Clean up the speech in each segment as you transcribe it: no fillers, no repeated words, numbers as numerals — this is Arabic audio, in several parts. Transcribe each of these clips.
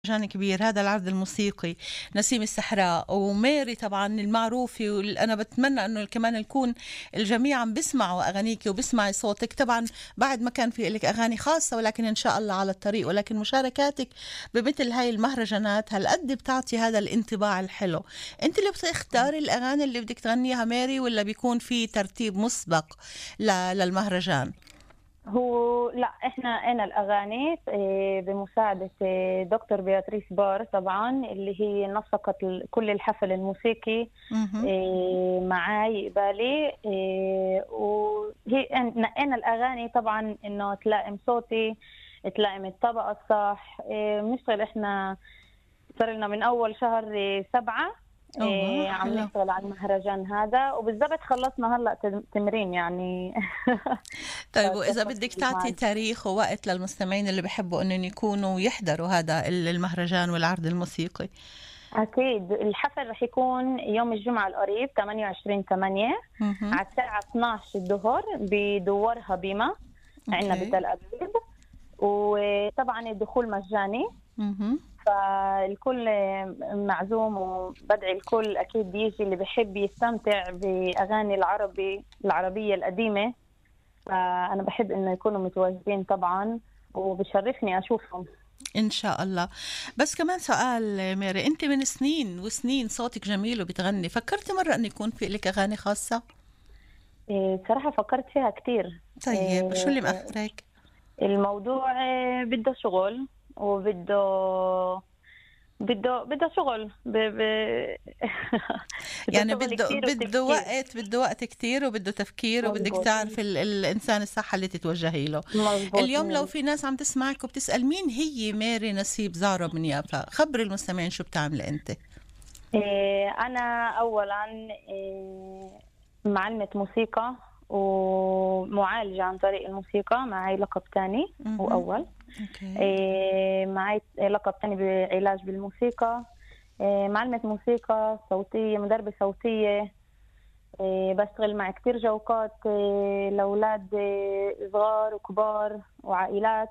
مهرجان كبير هذا العرض الموسيقي نسيم الصحراء وميري طبعا المعروفة، وأنا بتمنى أنه كمان نكون الجميع عم بيسمعوا أغانيك وبيسمعي صوتك. طبعا بعد ما كان في لك أغاني خاصة، ولكن إن شاء الله على الطريق. ولكن مشاركاتك بمثل هاي المهرجانات هالقد بتعطي هذا الانطباع الحلو. أنت اللي بتختاري الأغاني اللي بدك تغنيها ميري، ولا بيكون في ترتيب مسبق للمهرجان؟ لا، انا الاغاني بمساعده دكتور بياتريس بار طبعا، اللي هي نسقت كل الحفل الموسيقي مهم. معاي قبالي. وهي نقينا الاغاني طبعا انه تلائم صوتي، تلائم الطبقه الصح. بنشتغل احنا، صار لنا من اول شهر 7 أوه عم حلو. نشتغل على المهرجان هذا، وبالضبط خلصنا هلا تمرين يعني. طيب، وإذا بدك فتفضلي تعطي معي. تاريخ ووقت للمستمعين اللي بحبوا أنهم يكونوا يحضروا هذا المهرجان والعرض الموسيقي. أكيد الحفل رح يكون يوم الجمعة القريب 28/8 مهم. على الساعة 12 الظهر بدورها بيما عندنا أوكي. بتل أبيب. وطبعا الدخول مجاني، مهم. فالكل معزوم، وبدعي الكل أكيد يجي اللي بحب يستمتع بأغاني العربية القديمة. فأنا بحب إنه يكونوا متواجدين طبعا، وبشرفني أشوفهم. إن شاء الله. بس كمان سؤال ميري، أنت من سنين وسنين صوتك جميل وبتغني، فكرتي مرة أن يكون في لك أغاني خاصة؟ بصراحة فكرت فيها كتير. طيب شو اللي مأخرك؟ الموضوع بده شغل، وبده بده شغل بده يعني شغل بده كتير بده وتفكير. وقت، بده وقت كتير، وبده تفكير، وبدك مظبوط تعرف الإنسان الصح اللي تتوجهي له. مظبوط اليوم لو في ناس عم تسمعك وبتسأل مين هي ميري نسيب زارو من يافا، خبري المستمعين شو بتعملي أنت؟ أنا أولا معلمة موسيقى ومعالجة عن طريق الموسيقى. معي لقب تاني مهم. وأول. أوكي. معي لقب تاني بعلاج بالموسيقى. معلمة موسيقى صوتية، مدربة صوتية. بشتغل مع كتير جوقات لأولاد صغار وكبار وعائلات.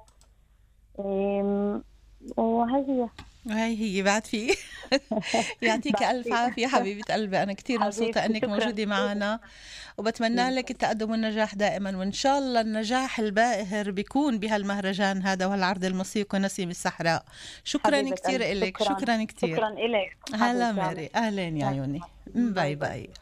وهي هي بعد في يعطيك بعد ألف عافية حبيبة قلبي. أنا كتير مبسوطة حبيبتي، أنك شكرا موجودة كتير. معنا، وبتمنى لك التقدم والنجاح دائما، وإن شاء الله النجاح الباهر بيكون بهالمهرجان هذا وهالعرض الموسيقي نسيم الصحراء. شكرا حبيبة كتير قلبي، إلك، شكرا. شكرا كتير. شكرا إلك هلا حبيبتي. ماري، أهلين يا عيوني. باي باي باي. باي.